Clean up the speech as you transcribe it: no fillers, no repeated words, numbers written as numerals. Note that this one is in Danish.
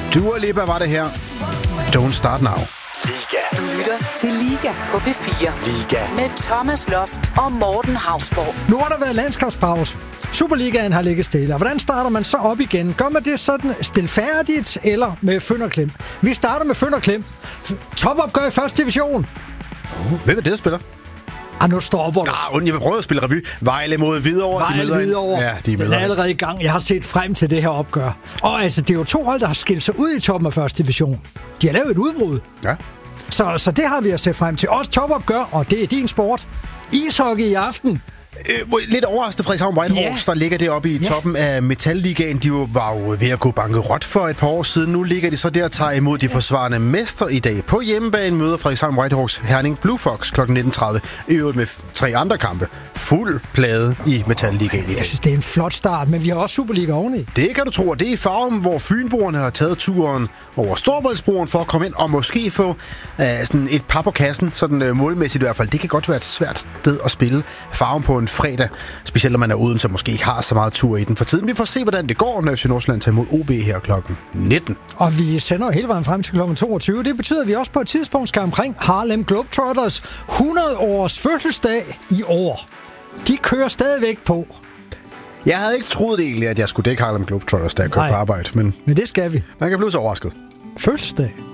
Dua Lipa var det her. Don't Start Now. Liga. Du lytter til Liga på P4. Liga. Med Thomas Loft og Morten Hausborg. Nu har der været landskabspause. Superligaen har ligget stille. Og hvordan starter man så op igen? Gør man det sådan stilfærdigt eller med fynd og klem? Vi starter med fynd og klem. Topopgør i første division. Hvem er det, der spiller? Nu stopper du. Jeg vil prøve at spille revy. Vejle mod Hvidovre. Hvidovre. Ja, de Den er allerede i gang. Jeg har set frem til det her opgør. Og altså, det er jo 2 hold, der har skilt sig ud i toppen af første division. De har lavet et udbrud. Ja. Så det har vi at se frem til. Også topopgør, og det er din sport. Ishockey i aften. Lidt overraskende Frederikshavn Whitehawks, der ligger deroppe i toppen af Metal-ligaen. De var jo ved at gå bankerot for et par år siden. Nu ligger de så der og tager imod de forsvarende mester i dag. På hjemmebane møder Frederikshavn Whitehawks Herning Blue Fox kl. 19.30. I øvrigt med 3 andre kampe. Fuld plade i Metal-ligaen i dag. Jeg synes, det er en flot start, men vi har også Superliga oveni. Det kan du tro, det er i Farum, hvor Fynboerne har taget turen over Storebæltsbroen for at komme ind og måske få sådan et par på kassen, sådan målmæssigt i hvert fald. Det kan godt være et svært sted at spille Farum på en fredag, specielt når man er uden, så måske ikke har så meget tur i den for tiden. Vi får se, hvordan det går, når FC Nordsjælland tager imod OB her kl. 19. Og vi sender hele vejen frem til kl. 22. Det betyder, at vi også på et tidspunkt skal omkring Harlem Globetrotters 100-års fødselsdag i år. De kører stadigvæk på. Jeg havde ikke troet egentlig, at jeg skulle dække Harlem Globetrotters, da jeg kørte på arbejde, men det skal vi. Man kan blive så overrasket. Fødselsdag.